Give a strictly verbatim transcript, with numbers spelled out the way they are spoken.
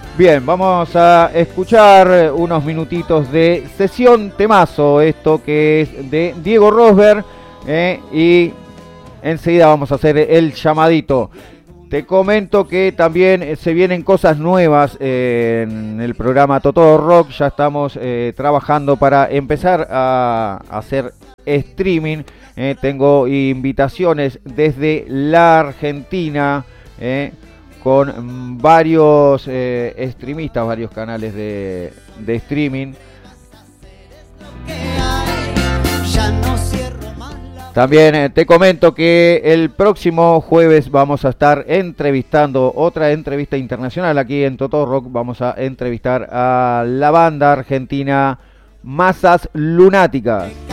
Bien, vamos a escuchar unos minutitos de Sesión Temazo, esto que es de Diego Rosberg, eh, y enseguida vamos a hacer el llamadito. Te comento que también se vienen cosas nuevas eh, en el programa Totó Rock. Ya estamos eh, trabajando para empezar a hacer streaming. Eh, tengo invitaciones desde la Argentina eh, con varios eh, streamistas, varios canales de, de streaming. También eh, te comento que el próximo jueves vamos a estar entrevistando otra entrevista internacional aquí en Totó Rock. Vamos a entrevistar a la banda argentina Masas Lunáticas.